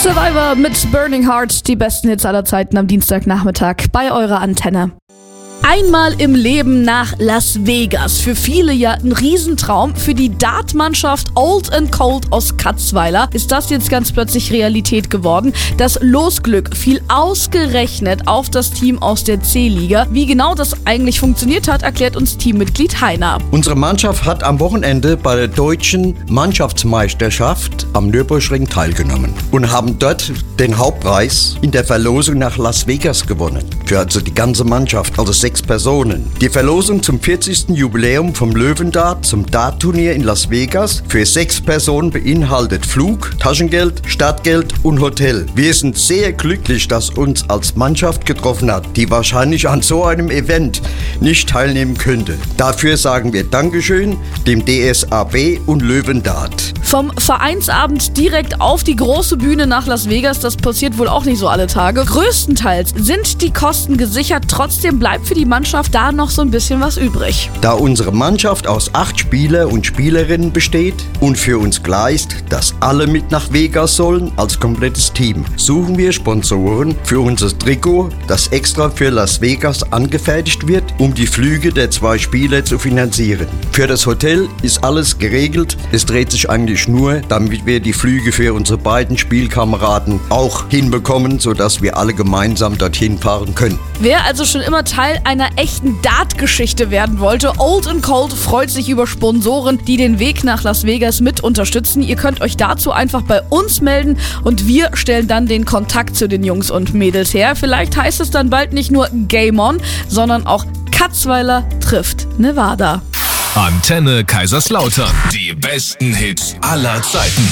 Survivor mit Burning Heart, die besten Hits aller Zeiten am Dienstagnachmittag bei eurer Antenne. Einmal im Leben nach Las Vegas. Für viele ja ein Riesentraum. Für die Dartmannschaft Old & Cold aus Katzweiler ist das jetzt ganz plötzlich Realität geworden. Das Losglück fiel ausgerechnet auf das Team aus der C-Liga. Wie genau das eigentlich funktioniert hat, erklärt uns Teammitglied Heiner. Unsere Mannschaft hat am Wochenende bei der deutschen Mannschaftsmeisterschaft am Nürburgring teilgenommen und haben dort den Hauptpreis in der Verlosung nach Las Vegas gewonnen. Für also die ganze Mannschaft, also 6 Personen. Die Verlosung zum 40. Jubiläum vom Löwendart zum Dartturnier in Las Vegas für 6 Personen beinhaltet Flug, Taschengeld, Startgeld und Hotel. Wir sind sehr glücklich, dass uns als Mannschaft getroffen hat, die wahrscheinlich an so einem Event nicht teilnehmen könnte. Dafür sagen wir Dankeschön dem DSAB und Löwendart. Vom Vereinsabend direkt auf die große Bühne nach Las Vegas, das passiert wohl auch nicht so alle Tage. Größtenteils sind die Kosten gesichert, trotzdem bleibt für die Mannschaft da noch so ein bisschen was übrig. Da unsere Mannschaft aus 8 Spieler und Spielerinnen besteht und für uns klar ist, dass alle mit nach Vegas sollen als komplettes Team, suchen wir Sponsoren für unser Trikot, das extra für Las Vegas angefertigt wird, um die Flüge der 2 Spieler zu finanzieren. Für das Hotel ist alles geregelt. Es dreht sich eigentlich nur, damit wir die Flüge für unsere beiden Spielkameraden auch hinbekommen, sodass wir alle gemeinsam dorthin fahren können. Wer also schon immer Teil einer echten Dart-Geschichte werden wollte, Old & Cold freut sich über Sponsoren, die den Weg nach Las Vegas mit unterstützen. Ihr könnt euch dazu einfach bei uns melden und wir stellen dann den Kontakt zu den Jungs und Mädels her. Vielleicht heißt es dann bald nicht nur Game On, sondern auch Katzweiler trifft Nevada. Antenne Kaiserslautern. Die besten Hits aller Zeiten.